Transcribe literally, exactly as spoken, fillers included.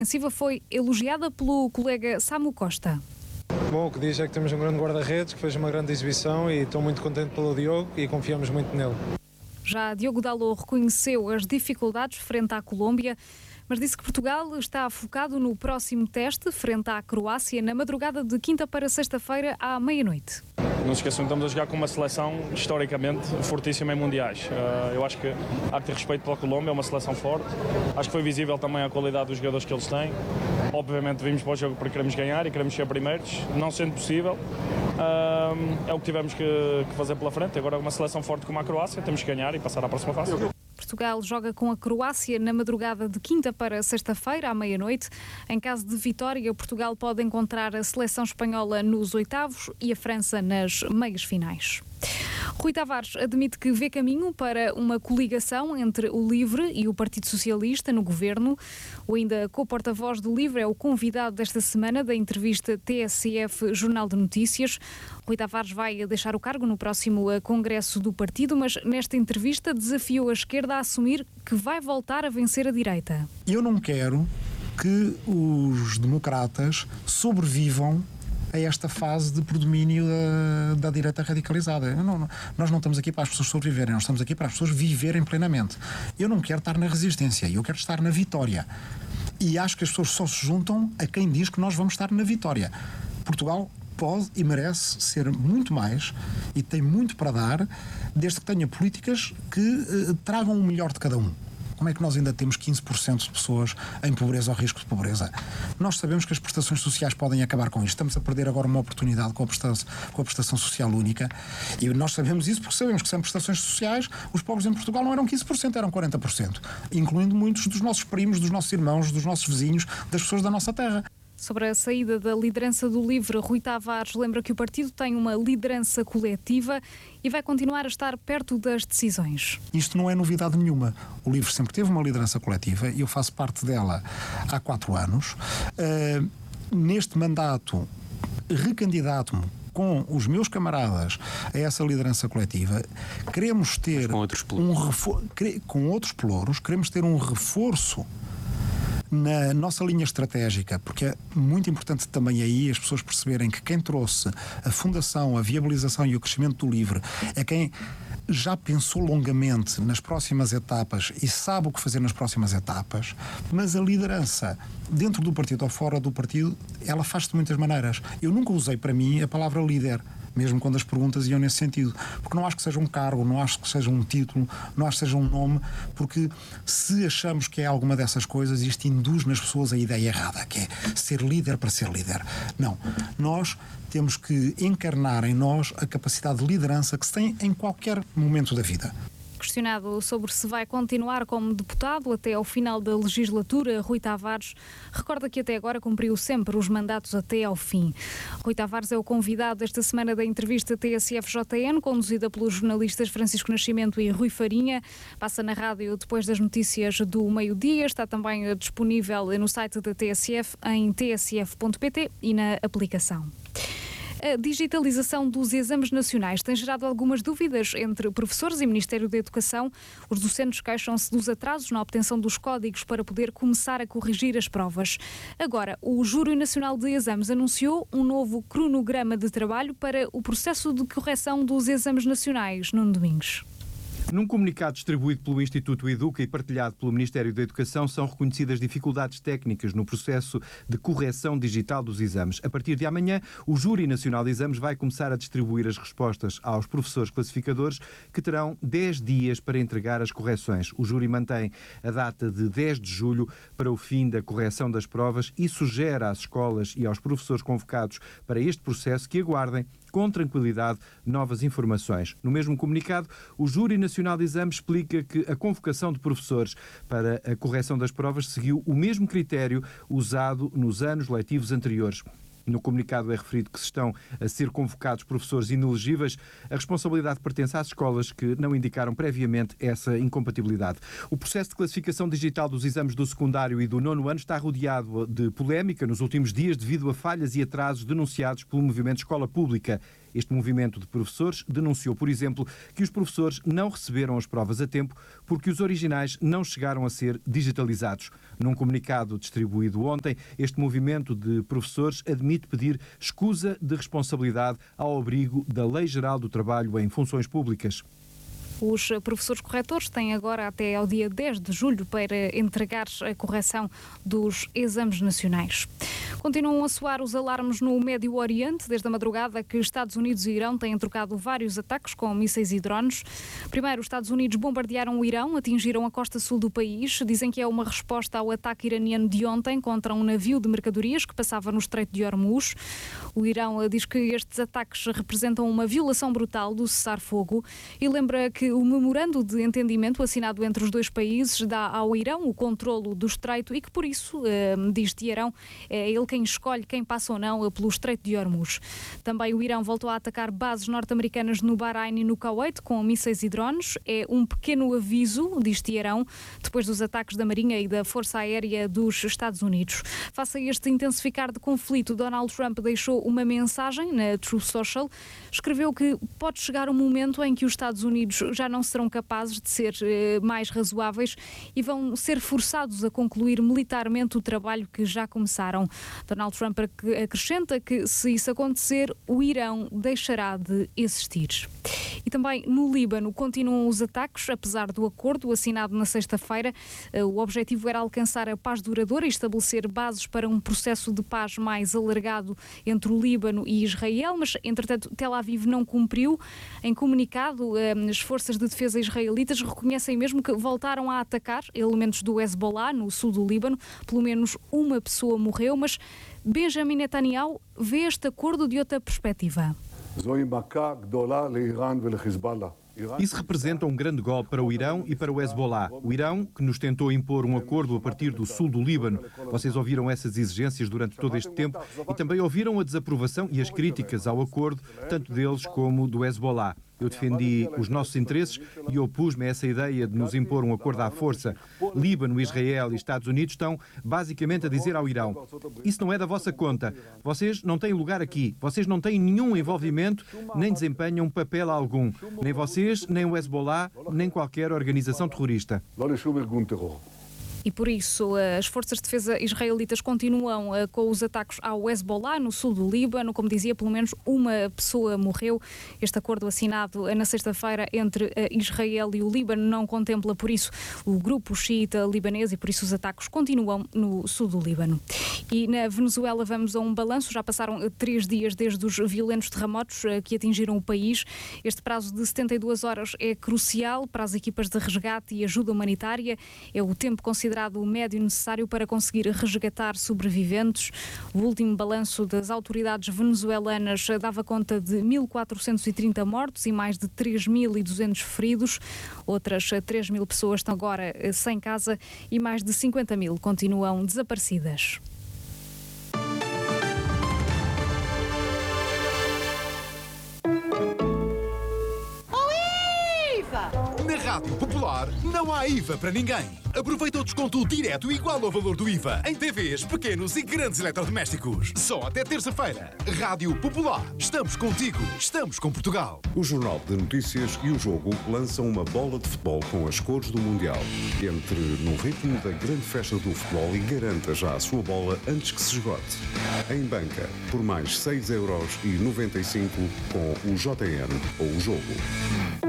ofensiva foi elogiada pelo colega Samu Costa. Bom, o que diz é que temos um grande guarda-redes que fez uma grande exibição e estou muito contente pelo Diogo e confiamos muito nele. Já Diogo Dalot reconheceu as dificuldades frente à Colômbia, mas disse que Portugal está focado no próximo teste frente à Croácia na madrugada de quinta para sexta-feira à meia-noite. Não se esqueçam, estamos a jogar com uma seleção historicamente fortíssima em mundiais. Uh, eu acho que há que ter respeito pela Colômbia, é uma seleção forte. Acho que foi visível também a qualidade dos jogadores que eles têm. Obviamente vimos para o jogo porque queremos ganhar e queremos ser primeiros, não sendo possível. Uh, é o que tivemos que, que fazer pela frente. Agora uma seleção forte como a Croácia, temos que ganhar e passar à próxima fase. Portugal joga com a Croácia na madrugada de quinta para sexta-feira, à meia-noite. Em caso de vitória, Portugal pode encontrar a seleção espanhola nos oitavos e a França nas meias finais. Rui Tavares admite que vê caminho para uma coligação entre o LIVRE e o Partido Socialista no governo. O ainda co-porta-voz do LIVRE é o convidado desta semana da entrevista T S F Jornal de Notícias. Rui Tavares vai deixar o cargo no próximo congresso do partido, mas nesta entrevista desafiou a esquerda a assumir que vai voltar a vencer a direita. Eu não quero que os democratas sobrevivam a esta fase de predomínio da, da direita radicalizada. Não, não, nós não estamos aqui para as pessoas sobreviverem, nós estamos aqui para as pessoas viverem plenamente. Eu não quero estar na resistência, eu quero estar na vitória. E acho que as pessoas só se juntam a quem diz que nós vamos estar na vitória. Portugal pode e merece ser muito mais e tem muito para dar, desde que tenha políticas que eh, tragam o melhor de cada um. Como é que nós ainda temos quinze por cento de pessoas em pobreza ou risco de pobreza? Nós sabemos que as prestações sociais podem acabar com isto. Estamos a perder agora uma oportunidade com a prestação, com a prestação social única e nós sabemos isso porque sabemos que sem prestações sociais os pobres em Portugal não eram quinze por cento, eram quarenta por cento, incluindo muitos dos nossos primos, dos nossos irmãos, dos nossos vizinhos, das pessoas da nossa terra. Sobre a saída da liderança do LIVRE, Rui Tavares lembra que o partido tem uma liderança coletiva e vai continuar a estar perto das decisões. Isto não é novidade nenhuma. O LIVRE sempre teve uma liderança coletiva e eu faço parte dela há quatro anos. Uh, neste mandato, recandidato-me com os meus camaradas a essa liderança coletiva. Queremos ter com outros um refor- com outros pelouros, queremos ter um reforço na nossa linha estratégica, porque é muito importante também aí as pessoas perceberem que quem trouxe a fundação, a viabilização e o crescimento do LIVRE é quem já pensou longamente nas próximas etapas e sabe o que fazer nas próximas etapas, mas a liderança dentro do partido ou fora do partido, ela faz-se de muitas maneiras. Eu nunca usei para mim a palavra líder, mesmo quando as perguntas iam nesse sentido, porque não acho que seja um cargo, não acho que seja um título, não acho que seja um nome, porque se achamos que é alguma dessas coisas, isto induz nas pessoas a ideia errada, que é ser líder para ser líder. Não, nós temos que encarnar em nós a capacidade de liderança que se tem em qualquer momento da vida. Questionado sobre se vai continuar como deputado até ao final da legislatura, Rui Tavares recorda que até agora cumpriu sempre os mandatos até ao fim. Rui Tavares é o convidado esta semana da entrevista T S F J N, conduzida pelos jornalistas Francisco Nascimento e Rui Farinha. Passa na rádio depois das notícias do meio-dia. Está também disponível no site da T S F, em t s f ponto p t e na aplicação. A digitalização dos exames nacionais tem gerado algumas dúvidas entre professores e Ministério da Educação. Os docentes queixam-se dos atrasos na obtenção dos códigos para poder começar a corrigir as provas. Agora, o Júri Nacional de Exames anunciou um novo cronograma de trabalho para o processo de correção dos exames nacionais. Nuno Domingos. Num comunicado distribuído pelo Instituto Educa e partilhado pelo Ministério da Educação, são reconhecidas dificuldades técnicas no processo de correção digital dos exames. A partir de amanhã, o Júri Nacional de Exames vai começar a distribuir as respostas aos professores classificadores, que terão dez dias para entregar as correções. O júri mantém a data de dez de julho para o fim da correção das provas e sugere às escolas e aos professores convocados para este processo que aguardem com tranquilidade novas informações. No mesmo comunicado, o Júri Nacional de Exames explica que a convocação de professores para a correção das provas seguiu o mesmo critério usado nos anos letivos anteriores. No comunicado é referido que se estão a ser convocados professores inelegíveis. A responsabilidade pertence às escolas que não indicaram previamente essa incompatibilidade. O processo de classificação digital dos exames do secundário e do nono ano está rodeado de polémica nos últimos dias devido a falhas e atrasos denunciados pelo movimento Escola Pública. Este movimento de professores denunciou, por exemplo, que os professores não receberam as provas a tempo porque os originais não chegaram a ser digitalizados. Num comunicado distribuído ontem, este movimento de professores admite pedir escusa de responsabilidade ao abrigo da Lei Geral do Trabalho em Funções Públicas. Os professores corretores têm agora até ao dia dez de julho para entregar a correção dos exames nacionais. Continuam a soar os alarmes no Médio Oriente, desde a madrugada que Estados Unidos e Irão têm trocado vários ataques com mísseis e drones. Primeiro, os Estados Unidos bombardearam o Irão, atingiram a costa sul do país. Dizem que é uma resposta ao ataque iraniano de ontem contra um navio de mercadorias que passava no Estreito de Hormuz. O Irão diz que estes ataques representam uma violação brutal do cessar-fogo e lembra que o memorando de entendimento assinado entre os dois países dá ao Irão o controlo do Estreito e que, por isso, diz Teherão, é ele quem escolhe quem passa ou não pelo Estreito de Hormuz. Também o Irão voltou a atacar bases norte-americanas no Bahrein e no Kuwait com mísseis e drones. É um pequeno aviso, diz Teherão, depois dos ataques da Marinha e da Força Aérea dos Estados Unidos. Face a este intensificar de conflito, Donald Trump deixou uma mensagem na Truth Social. Escreveu que pode chegar um momento em que os Estados Unidos já não serão capazes de ser eh, mais razoáveis e vão ser forçados a concluir militarmente o trabalho que já começaram. Donald Trump acrescenta que, se isso acontecer, o Irão deixará de existir. E também no Líbano continuam os ataques, apesar do acordo assinado na sexta-feira. O objetivo era alcançar a paz duradoura e estabelecer bases para um processo de paz mais alargado entre o Líbano e Israel, mas, entretanto, Tel Aviv não cumpriu. Em comunicado, as forças de defesa israelitas reconhecem mesmo que voltaram a atacar elementos do Hezbollah no sul do Líbano. Pelo menos uma pessoa morreu, mas Benjamin Netanyahu vê este acordo de outra perspectiva. Isso representa um grande golpe para o Irão e para o Hezbollah. O Irão, que nos tentou impor um acordo a partir do sul do Líbano. Vocês ouviram essas exigências durante todo este tempo e também ouviram a desaprovação e as críticas ao acordo, tanto deles como do Hezbollah. Eu defendi os nossos interesses e opus-me a essa ideia de nos impor um acordo à força. Líbano, Israel e Estados Unidos estão basicamente a dizer ao Irão: isso não é da vossa conta. Vocês não têm lugar aqui. Vocês não têm nenhum envolvimento, nem desempenham papel algum. Nem vocês, nem o Hezbollah, nem qualquer organização terrorista. E por isso as forças de defesa israelitas continuam com os ataques ao Hezbollah no sul do Líbano. Como dizia, pelo menos uma pessoa morreu. Este acordo assinado na sexta-feira entre Israel e o Líbano não contempla, por isso, o grupo xiita libanês e por isso os ataques continuam no sul do Líbano. E na Venezuela vamos a um balanço. Já passaram três dias desde os violentos terremotos que atingiram o país. Este prazo de setenta e duas horas é crucial para as equipas de resgate e ajuda humanitária. É o tempo considerado o médio necessário para conseguir resgatar sobreviventes. O último balanço das autoridades venezuelanas dava conta de mil quatrocentos e trinta mortos e mais de três mil e duzentos feridos. Outras três mil pessoas estão agora sem casa e mais de cinquenta mil continuam desaparecidas. Na Rádio Popular não há I V A para ninguém. Aproveita o desconto direto igual ao valor do I V A em T Vs, pequenos e grandes eletrodomésticos. Só até terça-feira. Rádio Popular. Estamos contigo. Estamos com Portugal. O Jornal de Notícias e o Jogo lançam uma bola de futebol com as cores do Mundial. Entre no ritmo da grande festa do futebol e garanta já a sua bola antes que se esgote. Em banca, por mais seis euros e noventa e cinco com o J N ou o Jogo.